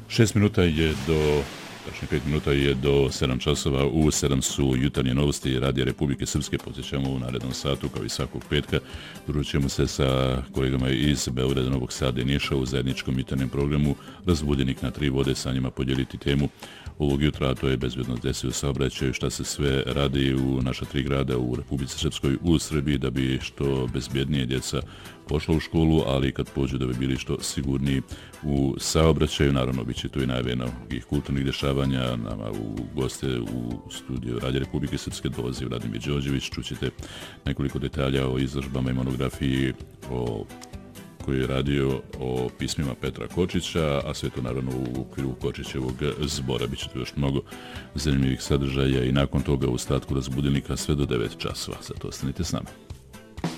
6 minuta je do, tačnije 5 minuta je do 7 časova. U 7 su jutarnje novosti Radija Republike Srpske. Posjećamo u narednom satu, kao i svakog petka. Družit ćemo se sa kolegama iz Beograda, Novog Sada i Niša u zajedničkom jutarnjem programu Razbudjenik na 3 vode, sa njima podijeliti temu ovog jutra, a to je bezbjednost djece u saobraćaju, šta se sve radi u naša 3 grada u Republici Srpskoj, u Srbiji, da bi što bezbjednije djeca pošla u školu, ali kad pođu da bi bili što sigurniji u saobraćaju. Naravno, bit će tu i najave novih kulturnih dešavanja. Nama u goste u studiju Radija Republike Srpske dolazi Vladimir Đorđević. Čućete nekoliko detalja o izložbama i monografiji koji je radio o pismima Petra Kočića, a sve to naravno u okviru Kočićevog zbora. Biće tu još mnogo zanimljivih sadržaja i nakon toga u ostatku Razbudilnika sve do 9 časova. Zato ostanite s nama.